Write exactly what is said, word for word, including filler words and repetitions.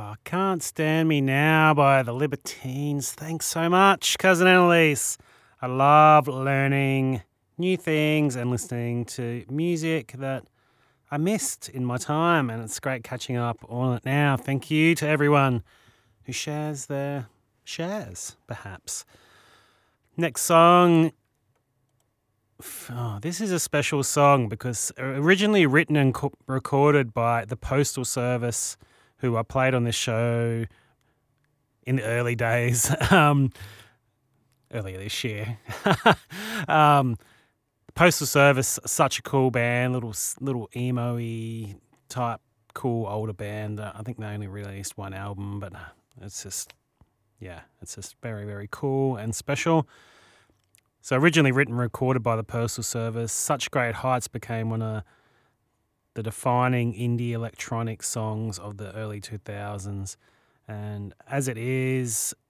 Oh, Can't Stand Me Now by the Libertines. Thanks so much, Cousin Annalise. I love learning new things and listening to music that I missed in my time, and it's great catching up on it now. Thank you to everyone who shares their shares, perhaps. Next song. Oh, this is a special song because originally written and co- recorded by the Postal Service, who I played on this show in the early days, um, earlier this year. um, Postal Service, such a cool band, little little emo-y type, cool older band. Uh, I think they only released one album, but it's just, yeah, it's just very, very cool and special. So originally written and recorded by the Postal Service, Such Great Heights became one of the defining indie electronic songs of the early two thousands. And as it is,